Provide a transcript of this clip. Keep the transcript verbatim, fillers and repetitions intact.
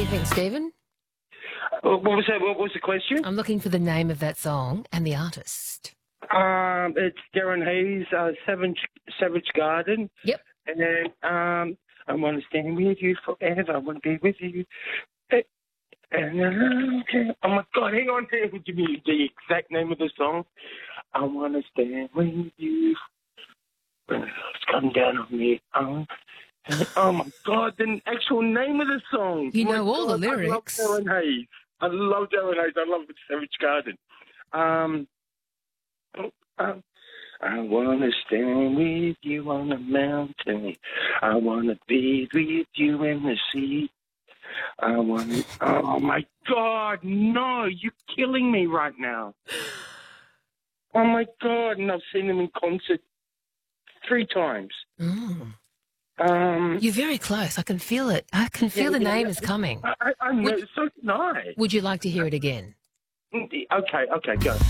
think, Stephen? What was that? What was the question? I'm looking for the name of that song and the artist. Um, it's Darren Hayes, uh, Savage, Savage Garden. Yep. And then um, I want to stand with you forever. I want to be with you. And uh, oh my God, hang on here. Give me the exact name of the song. I want to stand with you. It's come down on me. Um, oh my God, the actual name of the song. You Oh know all God, the lyrics. I love Darren Hayes. I love Darren Hayes. I love Savage Garden. Um, um, I want to stand with you on the mountain. I want to be with you in the sea. I want to, oh my God, no, you're killing me right now. Oh my God, and I've seen him in concert three times. Mm. Um, You're very close. I can feel it. I can feel yeah, the yeah, name yeah. is coming. I, I, I know, Would- so can I. Would you like to hear it again? Okay, okay, go.